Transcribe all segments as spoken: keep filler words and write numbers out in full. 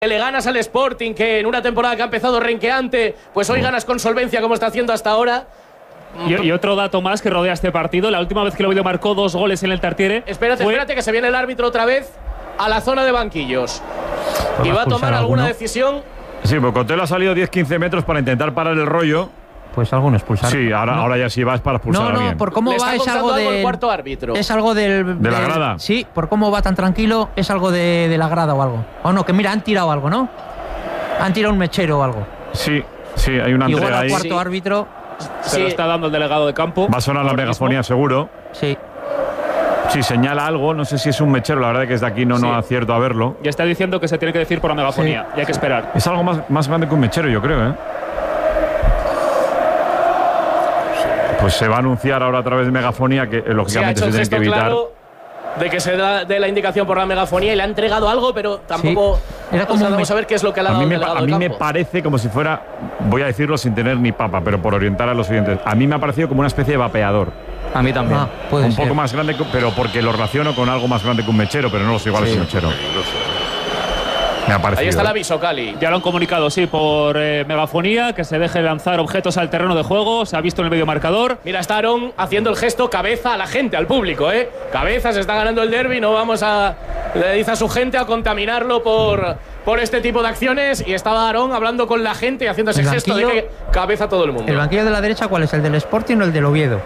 le ganas al Sporting, que en una temporada que ha empezado renqueante, pues hoy ganas con solvencia como está haciendo hasta ahora. Y, y otro dato más que rodea este partido: la última vez que el Oviedo marcó dos goles en el Tartiere. Espérate, fue... espérate, que se viene el árbitro otra vez a la zona de banquillos. Y va a tomar alguna decisión. Sí, porque Cotello ha salido diez quince metros para intentar parar el rollo. Pues algo no expulsar. Sí, ahora, no. ahora ya sí vas para expulsar no, a alguien. No, por cómo Le va está es algo algo del el cuarto árbitro. Es algo del de la del, grada. Sí, por cómo va tan tranquilo es algo de, de la grada o algo. O no, que mira, han tirado algo, ¿no? Han tirado un mechero o algo. Sí, sí, hay una Igual entrega al ahí. cuarto Sí. árbitro. Se Sí. lo está dando el delegado de campo. Va a sonar la megafonía seguro. Sí. Sí, señala algo, no sé si es un mechero, la verdad es que desde aquí no, Sí. no acierto a verlo. Y está diciendo que se tiene que decir por la megafonía. Sí. Y hay que esperar. Es algo más, más grande que un mechero, yo creo, ¿eh? Pues se va a anunciar ahora a través de megafonía que eh, Sí, ha lógicamente hecho se el tiene que gesto evitar. claro de que se da de la indicación por la megafonía y le ha entregado algo, pero tampoco. Sí. Era como o sea, un vamos me- a ver qué es lo que le ha A dado mí, el me, pa- delegado a de mí me campo. parece como si fuera, voy a decirlo sin tener ni papa, pero por orientar a los oyentes, a mí me ha parecido como una especie de vapeador. A mí también. Ah, puede un ser. poco más grande, que- pero porque lo relaciono con algo más grande que un mechero, pero no lo sé igual es un mechero. Me ha parecido. Ahí está el aviso, Cali. Ya lo han comunicado, sí, por eh, megafonía, que se deje lanzar objetos al terreno de juego. Se ha visto en el medio marcador. Mira, está Aarón haciendo el gesto cabeza a la gente, al público, ¿eh? Cabeza, se está ganando el derbi, no vamos a. Le dice a su gente a contaminarlo por, por este tipo de acciones. Y estaba Aarón hablando con la gente y haciendo ese ¿El gesto de banquillo? que cabeza a todo el mundo. ¿El banquillo de la derecha cuál es? ¿El del Sporting o el del Oviedo?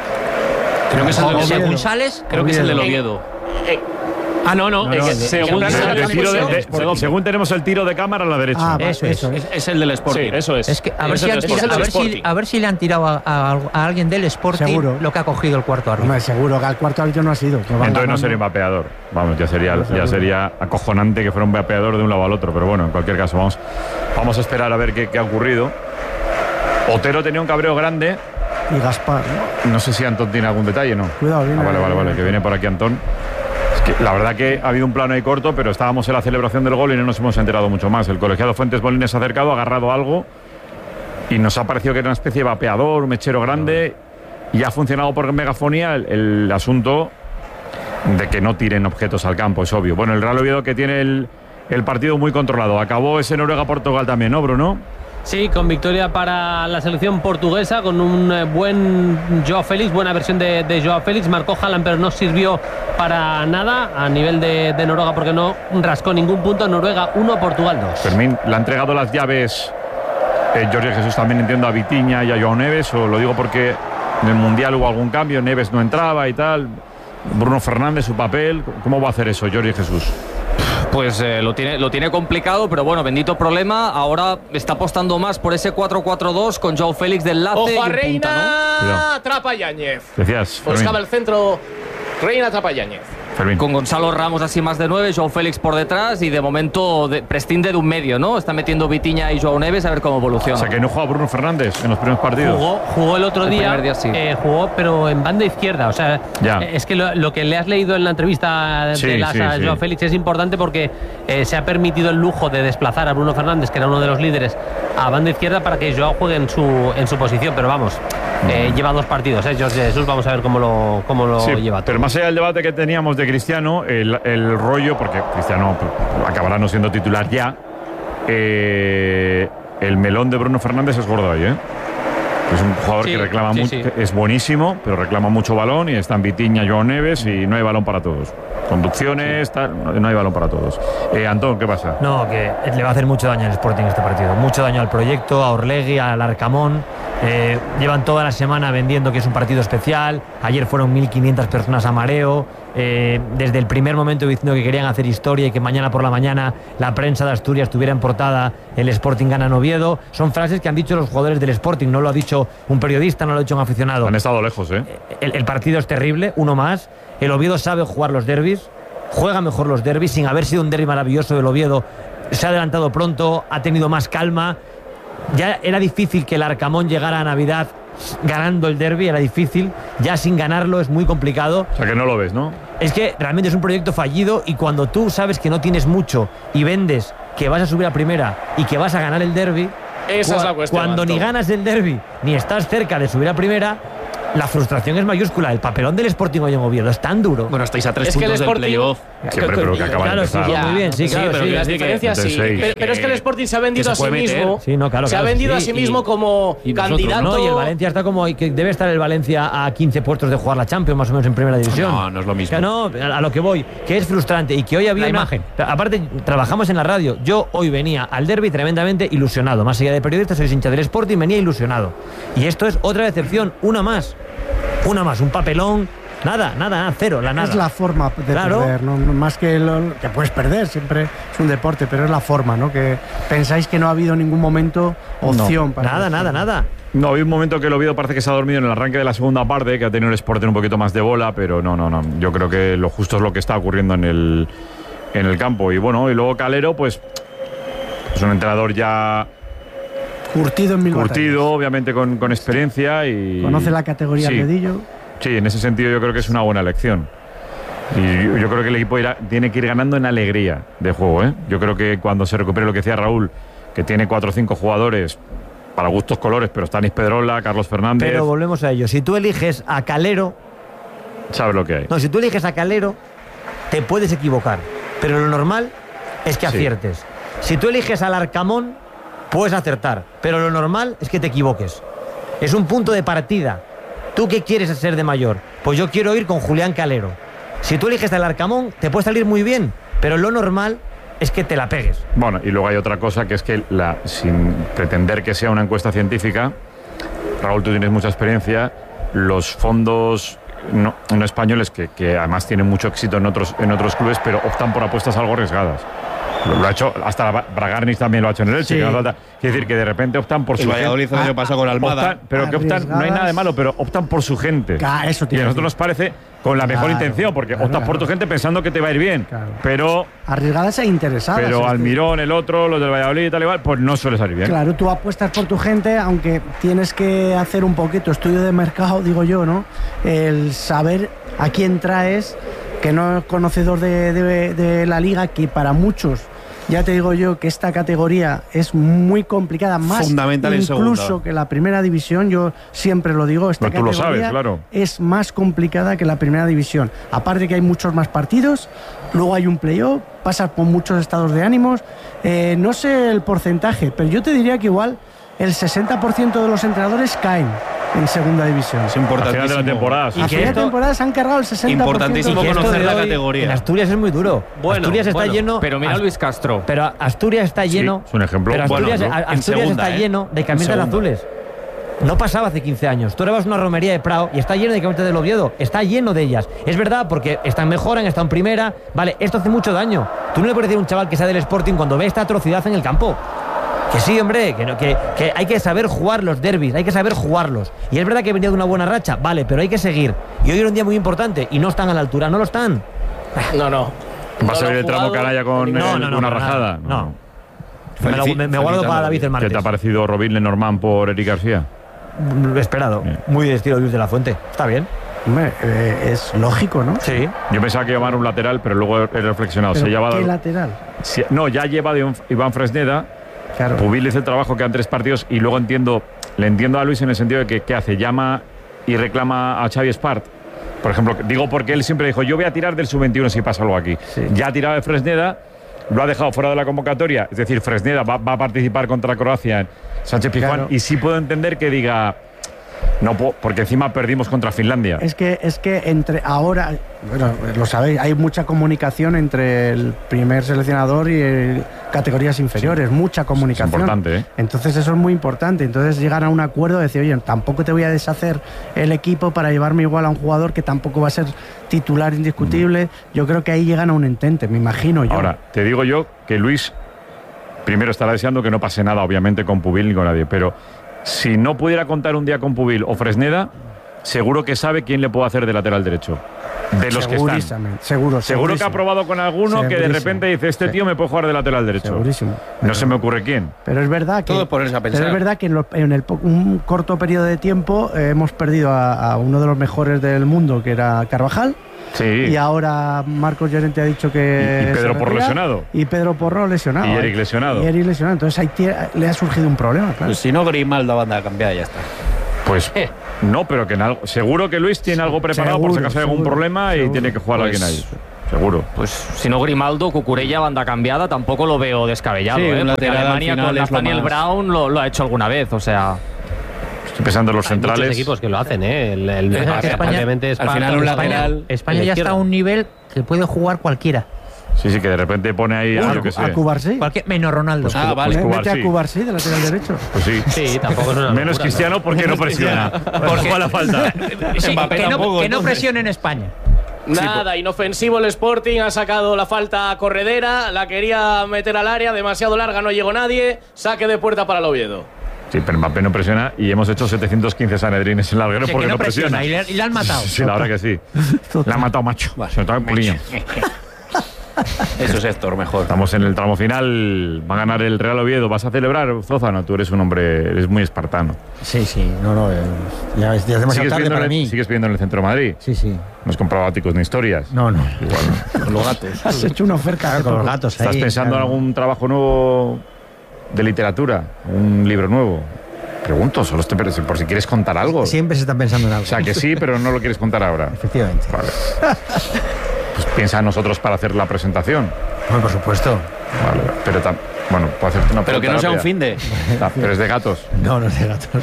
Creo que es el del Según Oviedo. sales, Creo que es el del Oviedo. Eh, Ah, no, no. No, eh, no, que de- según, de- De- de- de tiro de- de- de- según, según tenemos el tiro de cámara a la derecha. Ah, va, Eso es. eso es. Es, es el del Sporting. Sí, eso es. Es que a ver, Es si el han del tira- Sporting. a, ver si, Sporting. a ver si le han tirado a, a- a alguien del Sporting Seguro. lo que ha cogido el cuarto árbitro. Hombre, seguro que al cuarto árbitro no ha sido. que van Entonces no ganando. sería un vapeador. Vamos, ya sería, ya sería acojonante que fuera un vapeador de un lado al otro. Pero bueno, en cualquier caso, vamos, vamos a esperar a ver qué, qué ha ocurrido. Otero tenía un cabreo grande. Y Gaspar, ¿no? No sé si Antón tiene algún detalle, ¿no? Cuidado, viene- Ah, vale, vale, vale, que viene por aquí Antón. Es que la verdad que ha habido un plano ahí corto, pero estábamos en la celebración del gol y no nos hemos enterado mucho más. El colegiado Fuentes Bolines se ha acercado, ha agarrado algo y nos ha parecido que era una especie de vapeador, un mechero grande, y ha funcionado por megafonía el, el asunto de que no tiren objetos al campo, es obvio. Bueno, el Real Oviedo que tiene el, el partido muy controlado. Acabó ese Noruega-Portugal también, ¿no, Bruno? Sí, con victoria para la selección portuguesa, con un eh, buen Joao Félix, buena versión de, de Joao Félix. Marcó Haaland, pero no sirvió para nada a nivel de, de Noruega, porque no rascó ningún punto. Noruega uno, Portugal dos. Fermín, ¿le ha entregado las llaves eh, Jorge Jesús también, entiendo, a Vitinha y a Joao Neves? ¿O lo digo porque en el Mundial hubo algún cambio, Neves no entraba y tal? Bruno Fernández, su papel, ¿cómo va a hacer eso Jorge Jesús? Pues eh, lo, tiene, lo tiene complicado, pero bueno, bendito problema. Ahora está apostando más por ese cuatro cuatro dos con Joao Félix del enlace. Ojo y a un Reina, punta, ¿no? Cuidado. atrapa a Yáñez. Decías, Fermín. Buscaba el centro, Reina atrapa a Yáñez. Fermín. Con Gonzalo Ramos así más de nueve, Joao Félix por detrás y de momento de, prescinde de un medio, ¿no? Está metiendo Vitinha y Joao Neves a ver cómo evoluciona. O sea, que no juega Bruno Fernández en los primeros partidos. Jugó, jugó el otro El día, primer día sí. eh, jugó pero en banda izquierda. O sea, Ya. eh, es que lo, lo que le has leído en la entrevista Sí, de las sí, a sí. Joao Félix es importante porque eh, se ha permitido el lujo de desplazar a Bruno Fernández, que era uno de los líderes, a banda izquierda para que Joao juegue en su, en su posición. Pero vamos, eh, lleva dos partidos, ¿eh? Jorge Jesús, vamos a ver cómo lo, cómo lo Sí, lleva todo. pero más allá del debate que teníamos de Cristiano, el, el rollo, porque Cristiano acabará no siendo titular ya, eh, el melón de Bruno Fernández es gordo ahí, ¿eh? Es un jugador Sí, que reclama sí, mucho, sí. que es buenísimo, pero reclama mucho balón y están Vitinha, Joao Neves y no hay balón para todos. Conducciones, tal, no, no hay balón para todos. Eh, Antón, ¿qué pasa? No, que le va a hacer mucho daño al Sporting este partido. Mucho daño al proyecto, a Orlegui, al Arcamón. Eh, llevan toda la semana vendiendo que es un partido especial. Ayer fueron mil quinientas personas a mareo. Eh, desde el primer momento diciendo que querían hacer historia y que mañana por la mañana la prensa de Asturias tuviera en portada el Sporting gana en Oviedo. Son frases que han dicho los jugadores del Sporting. No lo ha dicho un periodista, no lo ha dicho un aficionado. Han estado lejos, ¿eh? El, el partido es terrible, uno más. El Oviedo sabe jugar los derbis, juega mejor los derbis, sin haber sido un derbi maravilloso del Oviedo. Se ha adelantado pronto, ha tenido más calma. Ya era difícil que el Arcamón llegara a Navidad ganando el derbi, era difícil. Ya sin ganarlo es muy complicado. O sea, que no lo ves, ¿no? Es que realmente es un proyecto fallido y cuando tú sabes que no tienes mucho y vendes que vas a subir a primera y que vas a ganar el derbi, Esa es la cuestión, cuando ni Antón. ganas el derbi ni estás cerca de subir a primera, la frustración es mayúscula. El papelón del Sporting hoy en Oviedo es tan duro. Bueno, estáis a tres Es que el puntos del Sporting- playoff. Siempre, pero que acaba Claro, de sí, empezar. ya, muy bien, sí, claro, pero sí. las sí, diferencias que- sí. entonces, Pero, pero es que el Sporting se ha vendido que a se sí puede meter. mismo. Sí, no, claro, se ha claro, vendido sí, a sí y- mismo como y nosotros, candidato. No, y el Valencia está como que debe estar el Valencia a quince puestos de jugar la Champions, más o menos en primera división. No, no es lo mismo. Que no, a lo que voy, que es frustrante y que hoy había La una- imagen. Aparte, trabajamos en la radio. Yo hoy venía al derbi tremendamente ilusionado. Más allá de periodista, soy hincha del Sporting, venía ilusionado. Y esto es otra decepción, una más. Una más, un papelón. Nada, nada, nada, cero, la nada. Es la forma de Claro. perder, ¿no? No más que lo que puedes perder, siempre es un deporte, pero es la forma, ¿no? Que pensáis que no ha habido en ningún momento opción para Nada, nada, nada. No, había un momento que el Oviedo parece que se ha dormido en el arranque de la segunda parte, que ha tenido el Sporting un poquito más de bola, pero no, no, no. Yo creo que lo justo es lo que está ocurriendo en el, en el campo. Y bueno, y luego Calero, pues es un entrenador ya curtido en mil curtido, obviamente con, con experiencia y... Conoce la categoría Sí. al dedillo. Sí, en ese sentido yo creo que es una buena elección. Y yo, yo creo que el equipo irá- tiene que ir ganando en alegría de juego, ¿eh? Yo creo que cuando se recupere lo que decía Raúl, que tiene cuatro o cinco jugadores para gustos colores, pero Stanis Pedrola, Carlos Fernández, Pero volvemos a ello. Si tú eliges a Calero, sabe lo que hay. no, si tú eliges a Calero, te puedes equivocar. Pero lo normal es que Sí. aciertes. Si tú eliges al Arcamón, puedes acertar. Pero lo normal es que te equivoques. Es un punto de partida. ¿Tú qué quieres ser de mayor? Pues yo quiero ir con Julián Calero. Si tú eliges al Arcamón, te puede salir muy bien. Pero lo normal es que te la pegues. Bueno, y luego hay otra cosa que es que la, sin pretender que sea una encuesta científica, Raúl, tú tienes mucha experiencia, los fondos no, no españoles, que, que además tienen mucho éxito en otros, en otros clubes, pero optan por apuestas algo arriesgadas. Lo, lo ha hecho, hasta la, Bragarnis también lo ha hecho en el Elche. Sí. Que no falta- quiere decir que de repente optan por El su Valladolid el año pasado con Almada. optan- pero que optan, no hay nada de malo, pero optan por su gente. Ca- eso y tiene a nosotros que- nos parece con la mejor Claro, intención, porque claro, optas por claro. tu gente pensando que te va a ir bien. Claro. Pero, Arriesgadas e interesadas. pero es decir, Almirón, el otro, los del Valladolid y tal igual, pues no suele salir bien. Claro, tú apuestas por tu gente, aunque tienes que hacer un poquito estudio de mercado, digo yo, ¿no? El saber a quién traes, que no es conocedor de, de- de la liga, que para muchos, ya te digo yo, que esta categoría es muy complicada, más Fundamental en incluso segunda. que la primera división, yo siempre lo digo, esta Pero tú lo categoría sabes, claro. es más complicada que la primera división. Aparte que hay muchos más partidos, luego hay un playoff, pasas por muchos estados de ánimos. Eh, no sé el porcentaje, pero yo te diría que igual el sesenta por ciento de los entrenadores caen en segunda división. Es Al final importantísimo. de la temporada. sí, A que sí. final de esto- temporada se han cargado el sesenta por ciento. Importantísimo que esto conocer de la hoy categoría. En Asturias es muy duro. Bueno, Asturias está bueno, lleno. Pero mira a Luis Castro. Pero Asturias está lleno. es un ejemplo Pero bueno, Asturias, ¿no? a- En Asturias segunda, está ¿eh? lleno de En camisetas segunda. azules. No pasaba hace quince años. Tú ahora vas a una romería de Prado y está lleno de camisetas del Oviedo. Está lleno de ellas. Es verdad, porque están mejoran, están en primera. Vale, esto hace mucho daño. Tú no le puedes decir a un chaval que sea del Sporting cuando ve esta atrocidad en el campo. Que sí, hombre, que, no- que, que hay que saber jugar los derbis, hay que saber jugarlos. Y es verdad que he venido de una buena racha, vale, pero hay que seguir. Y hoy era un día muy importante y no están a la altura, no lo están. No, no. ¿Va a salir el tramo canalla con No, el- no, no, una para nada. rajada? No. Me, lo- Felici- me- me guardo para David el ¿Qué martes. te ha parecido Robin Lenormand por Eric García? Lo he esperado. Bien. Muy de estilo Luis de la Fuente. Está bien. Hombre, eh, es lógico, ¿no? Sí. Yo pensaba que iba a llamar un lateral, pero luego he reflexionado. Pero Se lleva ¿qué lateral? si- no, ya lleva de Iván Fresneda. Claro. Pubil hizo el trabajo, quedan tres partidos y luego entiendo, le entiendo a Luis en el sentido de que ¿qué hace? Llama y reclama a Xavi Espart. Por ejemplo, digo porque él siempre dijo, yo voy a tirar del sub veintiuno si pasa algo aquí. Sí. Ya ha tirado de Fresneda, lo ha dejado fuera de la convocatoria, es decir, Fresneda va, va a participar contra Croacia en Sánchez Pizjuán Claro. y sí puedo entender que diga, no puedo, porque encima perdimos contra Finlandia. Es que, es que entre ahora, bueno, lo sabéis, hay mucha comunicación entre el primer seleccionador y el- categorías inferiores, mucha comunicación. importante, ¿eh? Entonces eso es muy importante. Entonces llegan a un acuerdo de decir, oye, tampoco te voy a deshacer el equipo para llevarme igual a un jugador que tampoco va a ser titular indiscutible. Yo creo que ahí llegan a un entente, me imagino yo. Ahora, te digo yo que Luis primero estará deseando que no pase nada, obviamente, con Pubil ni con nadie, pero si no pudiera contar un día con Pubil o Fresneda, seguro que sabe quién le puede hacer de lateral derecho. De los que están. Segurísimo, seguro, Seguro que ha segurísimo. probado con alguno que de Segurísimo. repente dice, este Sí. tío me puede jugar de lateral derecho. Segurísimo. No Pero- se me ocurre quién. Pero es verdad que. Todo es ponerse a pensar. Pero es verdad que en, lo- en el po- un corto periodo de tiempo eh, hemos perdido a, a uno de los mejores del mundo, que era Carvajal. Sí. Y ahora Marcos Llorente ha dicho que. Y- y Pedro se Porro retira, lesionado. Y Pedro Porro lesionado. Y ¿eh? Eric lesionado. Y Eric lesionado. Entonces ahí tie- le ha surgido un problema, claro. Pues si no, Grimaldo banda a cambiar y ya está. Pues No, pero que en algo, seguro que Luis tiene algo preparado Seguro, por si acaso hay algún seguro, problema seguro. y tiene que jugar Pues- alguien ahí. Seguro. Pues si no Grimaldo, Cucurella, banda cambiada, tampoco lo veo descabellado. Sí, ¿eh? un Porque lateral al Alemania final con es lo Nathaniel más. Brown lo, lo ha hecho alguna vez, o sea... Estoy pensando en los Hay muchos centrales. equipos que lo hacen, ¿eh? El, el, Es que España- obviamente es al para- final un España- lateral- España en ya la está a izquierda. un nivel que puede jugar cualquiera. Sí, sí, que de repente pone ahí a, yo que sé. A Cubarsí. Cualquier, menos Ronaldo. Ah, vale. Me- Cubarsí. Mete a Cubarsí de lateral derecho. Pues sí. Sí, tampoco es una Menos locura, Cristiano porque no presiona. Porque juega la falta. Sí, Mbappé que, no, tampoco, que no entonces. presione en España. Nada, inofensivo el Sporting, ha sacado la falta corredera, la quería meter al área, demasiado larga, no llegó nadie, saque de puerta para el Oviedo. Sí, pero Mbappé no presiona y hemos hecho setecientos quince sanedrines en el larguero O sea, porque que no presiona. y, le, y le han matado. Sí, la verdad que sí. Le han matado macho. Se notaba un puliño. Eso es Héctor, mejor. Estamos en el tramo final. Va a ganar el Real Oviedo. ¿Vas a celebrar, Zózano? Tú eres un hombre, eres muy espartano. Sí, sí, no, no, eh, ya, es, ya es demasiado ¿Sigues tarde viendo, para en el, mí. ¿Sigues viendo en el centro de Madrid? Sí, sí. No has comprado áticos ni historias. No, no. Igual. Con los gatos. Has hecho una oferta. Claro, con los gatos ¿Estás ahí, pensando claro. en algún trabajo nuevo de literatura? ¿Un libro nuevo? Pregunto, solo estoy, por si quieres contar algo. Siempre se está pensando en algo. O sea, que sí, pero no lo quieres contar ahora. Efectivamente. Vale. Pues piensa en nosotros para hacer la presentación. Bueno, por supuesto. Vale, pero tam- bueno, puedo hacerte una Pero que pregunta no sea un rápida. fin de. Ah, pero es de gatos. No, no es de gatos.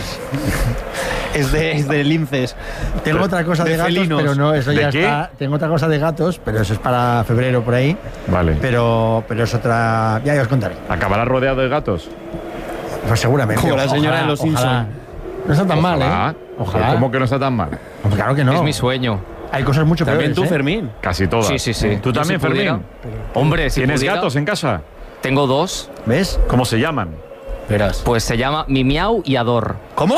Es de, es de linces. Tengo otra cosa de, de gatos, felinos. pero no, eso ¿De ya qué? está. Tengo otra cosa de gatos, pero eso es para febrero por ahí. Vale. Pero, pero es otra. Ya, ya os contaré. ¿Acabarás rodeado de gatos? Pues seguramente. Como la señora de los ojalá. Simpson. No está tan mal, Ojalá. ¿eh? Ojalá. ¿Cómo que no está tan mal? Pues claro que no. Es mi sueño. Hay cosas mucho También peores, tú, ¿eh? Fermín. Casi todas. Sí, sí, sí. ¿Tú Yo también, si pudiera- Fermín? Hombre, si ¿Tienes pudiera- gatos en casa? Tengo dos. ¿Ves? ¿Cómo se llaman? Verás. Pues se llama Mimiau y Ador. ¿Cómo?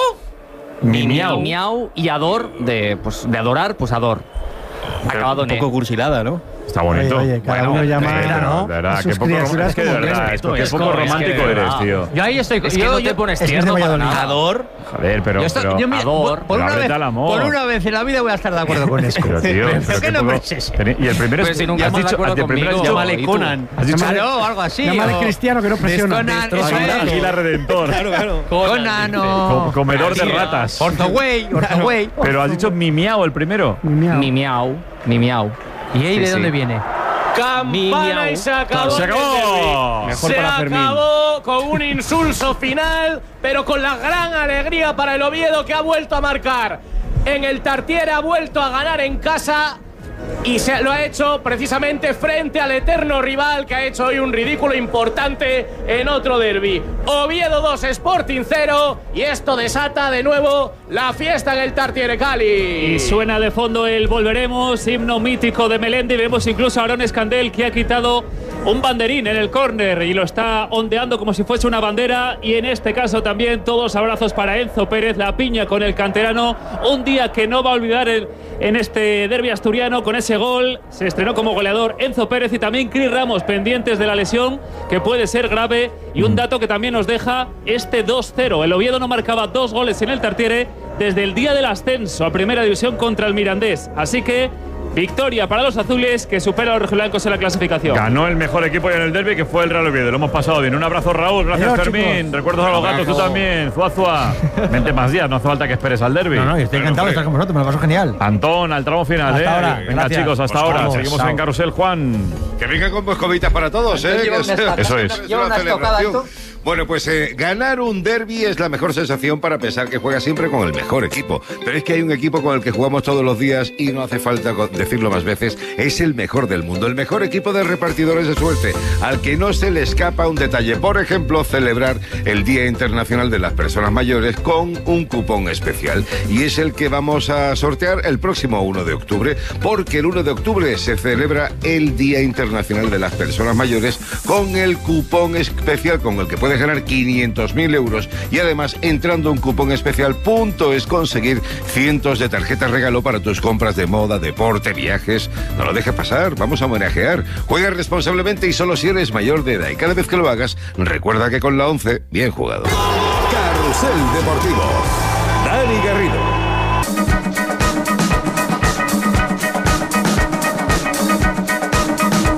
Mimiau. Mimiau y Ador, de, pues, de adorar, pues Ador. Acabado Un en E. poco cursilada, ¿no? Está bonito. Oye, oye, cada Bueno, uno llama de verdad, ¿no? de verdad, a sus qué poco, criaturas es que de como verdad, quieren. es que Es poco como- es que romántico de eres, verdad. tío. Yo ahí estoy. Es que yo, no yo- te pones es que es de tierno para Valladolid. nada. Ador. Joder, pero, yo estoy- pero, yo, mira, Ador. por, por pero una ábrete vez, al amor. por una vez en la vida voy a estar de acuerdo con eso. pero, tío, pero ¿Pero qué qué nombre poco- es ese? Teni- Y el primero Pues es si nunca has estás de dicho, acuerdo el primero has conmigo. dicho- Llámale ¿y tú? Conan. has dicho Claro, algo así. Llámale o- cristiano que no presiona. Conan, Destroza. eso es. Águila Redentor. Claro, claro. Conan Co- o... comedor de ratas. Ortogüey, Ortogüey. Pero has dicho Mimiao el primero. Miau. Mimiau. Mimiau. ¿Y ahí Sí, de sí. dónde viene? Campana y se acabó. ¡Se el acabó! derbi. Mejor Se para Fermín. acabó con un insulso final, pero con la gran alegría para el Oviedo, que ha vuelto a marcar en el Tartiere, ha vuelto a ganar en casa y se lo ha hecho precisamente frente al eterno rival, que ha hecho hoy un ridículo importante en otro derbi. Oviedo dos, Sporting cero, y esto desata de nuevo la fiesta en el Tartiere Cali. Y suena de fondo el Volveremos, himno mítico de Melendi. Vemos incluso a Aaron Escandel, que ha quitado un banderín en el córner y lo está ondeando como si fuese una bandera. Y en este caso también todos abrazos para Enzo Pérez, la piña con el canterano. Un día que no va a olvidar el- en este derbi asturiano. Con ese gol se estrenó como goleador Enzo Pérez y también Cris Ramos, pendientes de la lesión que puede ser grave. Y un dato que también nos deja este dos cero. El Oviedo no marcaba dos goles en el Tartiere desde el día del ascenso a Primera División contra el Mirandés. Así que victoria para los azules, que supera a los rojiblancos en la clasificación. Ganó el mejor equipo en el derbi, que fue el Real Oviedo. Lo hemos pasado bien. Un abrazo, Raúl. Gracias, Adiós, Fermín. chicos. Recuerdos a los gatos, tú también. Zuazua. Vente más días, no hace falta que esperes al derbi. No, no, yo estoy encantado de estar con vosotros, me lo paso genial. Antón, al tramo final, Hasta ¿eh? ahora. Venga, Gracias. chicos, hasta Pues ahora. vamos, Seguimos chao. en Carrusel, Juan. Que venga con moscovitas para todos, ¿eh? Que es- Eso es. es una celebración. Bueno, pues eh, ganar un derbi es la mejor sensación para pensar que juega siempre con el mejor equipo. Pero es que hay un equipo con el que jugamos todos los días y no hace falta co- decirlo más veces, es el mejor del mundo, el mejor equipo de repartidores de suerte, al que no se le escapa un detalle. Por ejemplo, celebrar el Día Internacional de las Personas Mayores con un cupón especial. Y es el que vamos a sortear el próximo uno de octubre, porque el uno de octubre se celebra el Día Internacional de las Personas Mayores con el cupón especial con el que puedes ganar quinientos mil euros y además entrando un cupón especial punto es conseguir cientos de tarjetas regalo para tus compras de moda, deporte, viajes. No lo dejes pasar, vamos a homenajear. Juega responsablemente y solo si eres mayor de edad, y cada vez que lo hagas recuerda que con la once, bien jugado. Carrusel Deportivo. Dani Garrido.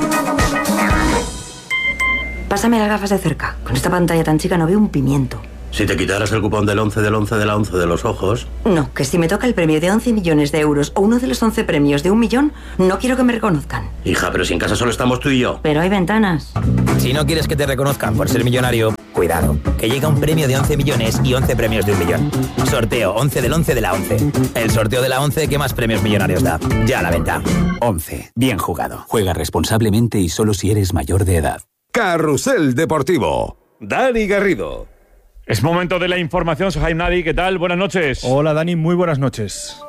Pásame las gafas de cerca. Con esta pantalla tan chica no veo un pimiento. Si te quitaras el cupón del once del once de la once de los ojos... No, que si me toca el premio de once millones de euros o uno de los once premios de un millón, no quiero que me reconozcan. Hija, pero si en casa solo estamos tú y yo. Pero hay ventanas. Si no quieres que te reconozcan por ser millonario, cuidado, que llega un premio de once millones y once premios de un millón. Sorteo once del once de la once. El sorteo de la once que más premios millonarios da. Ya a la venta. once. Bien jugado. Juega responsablemente y solo si eres mayor de edad. Carrusel Deportivo. Dani Garrido. Es momento de la información. Sohaib Nadi, ¿qué tal? Buenas noches. Hola Dani, muy buenas noches.